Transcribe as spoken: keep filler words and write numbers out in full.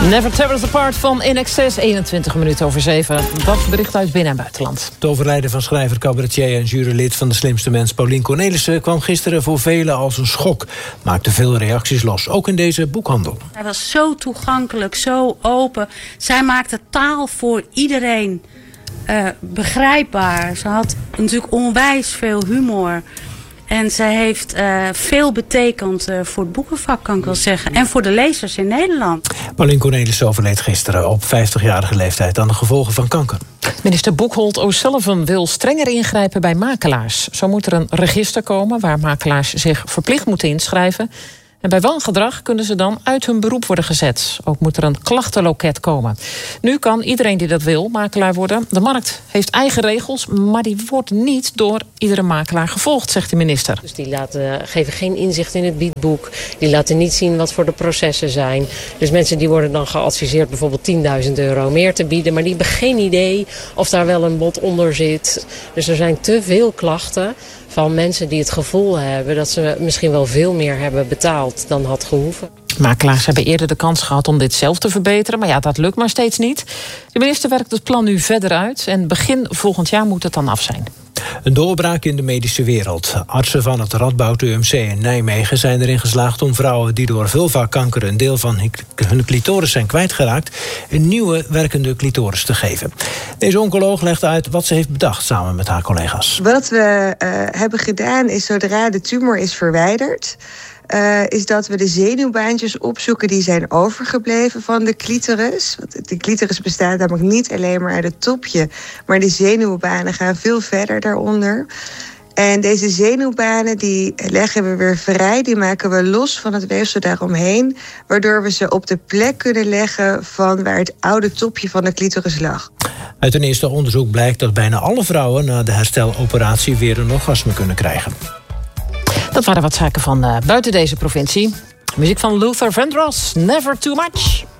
Never Tear Us Apart van In Excess, eenentwintig minuten over zeven. Dat bericht uit binnen- en buitenland. Het overlijden van schrijver, cabaretier en jurylid van De Slimste Mens Paulien Cornelissen kwam gisteren voor velen als een schok. Maakte veel reacties los, ook in deze boekhandel. Hij was zo toegankelijk, zo open. Zij maakte taal voor iedereen uh, begrijpbaar. Ze had natuurlijk onwijs veel humor. En zij heeft uh, veel betekend uh, voor het boekenvak, kan ik wel zeggen. En voor de lezers in Nederland. Paulien Cornelissen overleed gisteren op vijftigjarige leeftijd aan de gevolgen van kanker. Minister Boekholt O'Sullivan wil strenger ingrijpen bij makelaars. Zo moet er een register komen waar makelaars zich verplicht moeten inschrijven. En bij wangedrag kunnen ze dan uit hun beroep worden gezet. Ook moet er een klachtenloket komen. Nu kan iedereen die dat wil makelaar worden. De markt heeft eigen regels, maar die wordt niet door iedere makelaar gevolgd, zegt de minister. Dus die laten, geven geen inzicht in het biedboek. Die laten niet zien wat voor de processen zijn. Dus mensen die worden dan geadviseerd bijvoorbeeld tienduizend euro meer te bieden. Maar die hebben geen idee of daar wel een bod onder zit. Dus er zijn te veel klachten van mensen die het gevoel hebben dat ze misschien wel veel meer hebben betaald dan had gehoeven. Makelaars hebben eerder de kans gehad om dit zelf te verbeteren, maar ja, dat lukt maar steeds niet. De minister werkt het plan nu verder uit en begin volgend jaar moet het dan af zijn. Een doorbraak in de medische wereld. Artsen van het Radboud U M C in Nijmegen zijn erin geslaagd om vrouwen die door vulvakanker een deel van hun clitoris zijn kwijtgeraakt een nieuwe werkende clitoris te geven. Deze oncoloog legt uit wat ze heeft bedacht samen met haar collega's. Wat we uh, hebben gedaan is, zodra de tumor is verwijderd, Uh, is dat we de zenuwbaantjes opzoeken die zijn overgebleven van de clitoris. Want de clitoris bestaat namelijk niet alleen maar uit het topje, maar de zenuwbanen gaan veel verder daaronder. En deze zenuwbanen die leggen we weer vrij, die maken we los van het weefsel daaromheen, waardoor we ze op de plek kunnen leggen van waar het oude topje van de clitoris lag. Uit een eerste onderzoek blijkt dat bijna alle vrouwen na de hersteloperatie weer een orgasme kunnen krijgen. Dat waren wat zaken van uh, buiten deze provincie. Muziek van Luther Vandross, Never Too Much.